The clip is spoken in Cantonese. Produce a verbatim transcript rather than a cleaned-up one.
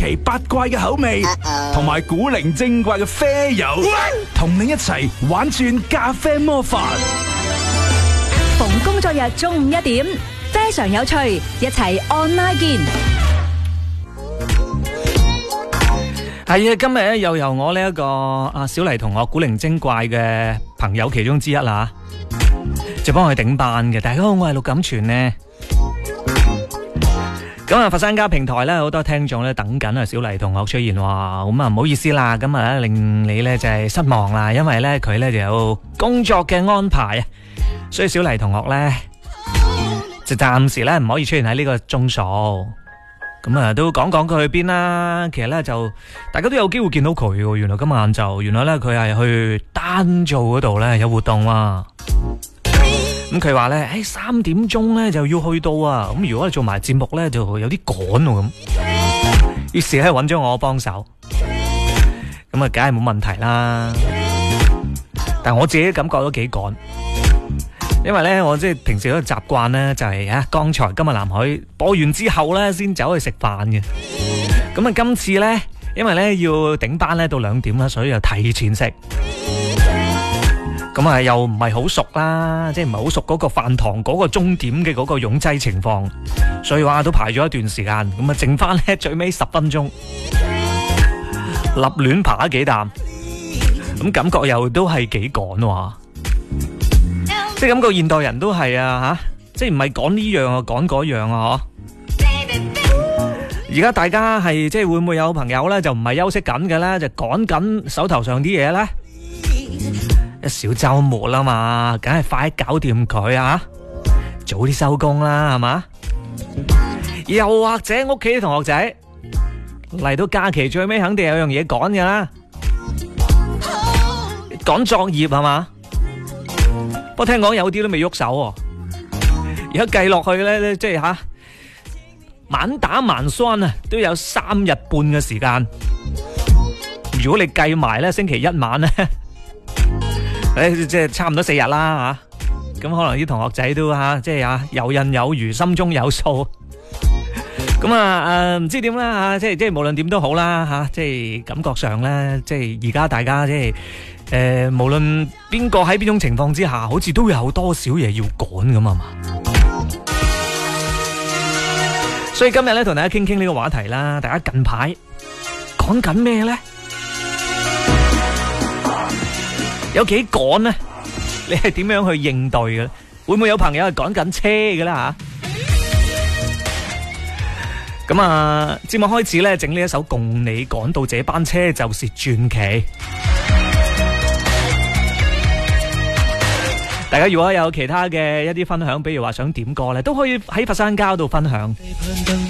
奇八怪嘅口味，同埋古靈精怪嘅啡友，同你一齊玩轉咖啡魔法。 逢工作日中午一點，非常有趣，一齊 online 見。 係啊，今日咧又由我呢一個阿小黎同學古靈精怪嘅朋友其中之一啦，就幫佢頂班嘅。大家好，我係陸錦全呢。咁啊，佛山家平台咧好多聽眾咧等緊啊小黎同學出現，哇！咁啊唔好意思啦，咁啊令你咧就係失望啦，因為咧佢咧就有工作嘅安排啊，所以小黎同學咧就暫時咧唔可以出現喺呢個鐘數。咁啊，都講講佢去邊啦。其實咧就大家都有機會見到佢喎。原來今晚就原來咧佢係去丹灶嗰度咧有活動啊。咁佢話咧，誒三點鐘咧就要去到啊。咁如果你做埋節目咧，就有啲趕喎咁。於是咧揾咗我幫手，咁啊，梗係冇問題啦。但我自己感覺都幾趕，因為咧我即係平時嗰個習慣咧就係啊，剛才今日南海播完之後咧先走去食飯嘅。咁啊，今次咧因為咧要頂班咧到兩點啦，所以就提前食。咁啊，又唔係好熟啦，即係唔係好熟嗰個飯堂嗰個終點嘅嗰個擁擠情況，所以話都排咗一段時間，咁啊，剩翻咧最尾十分鐘，立亂扒咗幾啖，咁感覺又都係幾趕喎，即係感覺現代人都係啊吓，即係唔係趕呢樣啊，趕嗰樣啊嗬。而家大家係即係會唔會有朋友咧就唔係休息緊嘅咧，就趕緊手頭上啲嘢咧？一小周末啦嘛，梗係快啲搞掂佢啊！早啲收工啦，係嘛？又或者屋企啲同學仔嚟到假期最尾，肯定有樣嘢趕㗎啦，趕作業係嘛？不過聽講有啲都未喐手喎，而家計落去咧，即係吓晚打晚算啊，都有三日半嘅時間。如果你計埋咧星期一晚咧。誒，即係差唔多四日啦吓，咁可能啲同學仔都吓，即係啊游刃有餘，心中有數。咁啊誒，唔知點啦吓，即係即係無論點都好啦吓，即係感覺上咧，即係而家大家即係誒，無論邊個喺邊種情況之下，好似都有多少嘢要趕咁啊嘛。所以今日咧同大家傾傾呢個話題啦，大家近排趕緊咩咧？有幾趕呢？你係點樣去應對嘅？會唔會有朋友係趕緊車嘅啦吓？咁啊，節目開始咧，整呢一首《共你趕到這班車就是傳奇》。大家如果有其他嘅一啲分享，比如話想點歌咧，都可以喺佛山交度分享。